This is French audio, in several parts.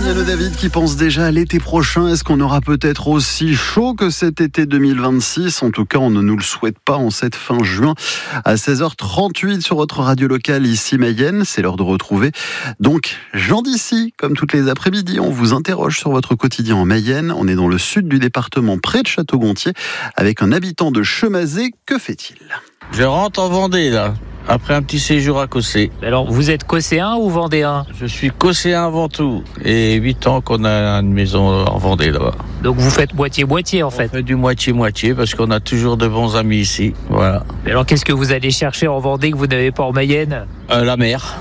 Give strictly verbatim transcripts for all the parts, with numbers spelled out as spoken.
Daniel David qui pense déjà à l'été prochain. Est-ce qu'on aura peut-être aussi chaud que cet été deux mille vingt-six? En tout cas, on ne nous le souhaite pas en cette fin juin. À seize heures trente-huit sur votre radio locale ici Mayenne, c'est l'heure de retrouver donc Jean d'ici. Comme toutes les après-midi, on vous interroge sur votre quotidien en Mayenne. On est dans le sud du département, près de Château-Gontier, avec un habitant de Chemazé. Que fait-il? Je rentre en Vendée là. Après un petit séjour à Cossé. Alors, vous êtes cosséen ou vendéen? Je suis cosséen avant tout. Et huit ans qu'on a une maison en Vendée là-bas. Donc vous faites moitié-moitié en fait? On fait du moitié-moitié parce qu'on a toujours de bons amis ici. Voilà. Mais alors, qu'est-ce que vous allez chercher en Vendée que vous n'avez pas en Mayenne? Euh, la mer.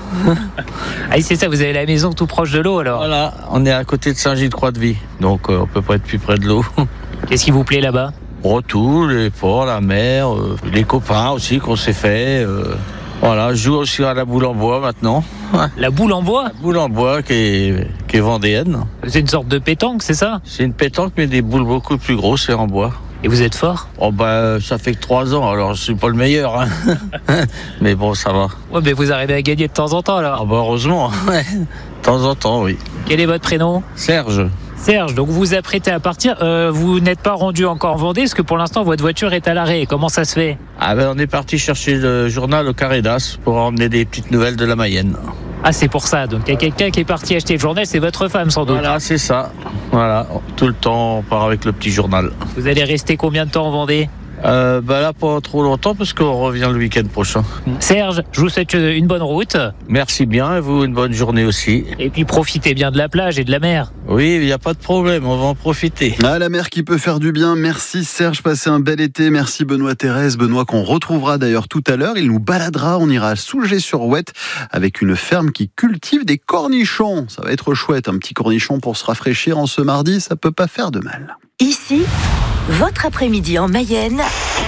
Ah, c'est ça, vous avez la maison tout proche de l'eau alors? Voilà, on est à côté de Saint-Gilles-Croix-de-Vie. Donc euh, on peut pas être plus près de l'eau. Qu'est-ce qui vous plaît là-bas? Retour, les ports, la mer, euh, les copains aussi qu'on s'est fait. Euh... Voilà, je joue aussi à la boule en bois maintenant. La boule en bois? La boule en bois qui est, qui est vendéenne. C'est une sorte de pétanque, c'est ça? C'est une pétanque mais des boules beaucoup plus grosses et en bois. Et vous êtes fort? Oh bah ça fait que trois ans, alors je suis pas le meilleur. Hein. Mais bon, ça va. Ouais, mais vous arrivez à gagner de temps en temps alors? Ah bah heureusement, de temps en temps, oui. Quel est votre prénom? Serge. Serge, donc vous vous apprêtez à partir. Euh, vous n'êtes pas rendu encore en Vendée, parce que pour l'instant votre voiture est à l'arrêt. Comment ça se fait? Ah ben on est parti chercher le journal au Carré d'As pour emmener des petites nouvelles de la Mayenne. Ah, c'est pour ça. Donc il y a quelqu'un qui est parti acheter le journal, c'est votre femme sans doute. Voilà, c'est ça. Voilà, tout le temps on part avec le petit journal. Vous allez rester combien de temps en Vendée? Euh, bah là pas trop longtemps parce qu'on revient le week-end prochain. Serge, je vous souhaite une bonne route. Merci bien et vous une bonne journée aussi. Et puis profitez bien de la plage et de la mer. Oui, il n'y a pas de problème, on va en profiter. Ah, la mer qui peut faire du bien. Merci Serge, passez un bel été. Merci Benoît Thérèse. Benoît qu'on retrouvera d'ailleurs tout à l'heure. Il nous baladera, on ira à Soulgé-sur-Ouette avec une ferme qui cultive des cornichons. Ça va être chouette, un petit cornichon pour se rafraîchir en ce mardi, ça peut pas faire de mal. Ici, votre après-midi en Mayenne.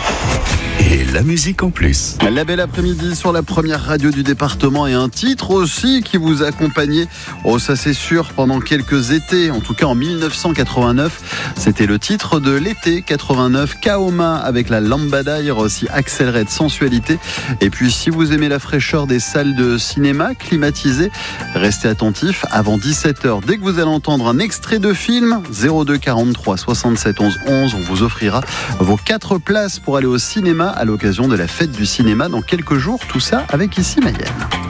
Et la musique en plus. La belle après-midi sur la première radio du département et un titre aussi qui vous a accompagné, oh ça c'est sûr, pendant quelques étés, en tout cas en dix-neuf cent quatre-vingt-neuf. C'était le titre de l'été quatre-vingt-neuf, Kaoma avec la lambada, il y aura aussi accéléré de sensualité. Et puis si vous aimez la fraîcheur des salles de cinéma climatisées, restez attentifs avant dix-sept heures. Dès que vous allez entendre un extrait de film, zéro deux quarante-trois soixante-sept onze onze, on vous offrira vos quatre places pour aller au cinéma à l'occasion de la fête du cinéma dans quelques jours. Tout ça avec Ici Mayenne.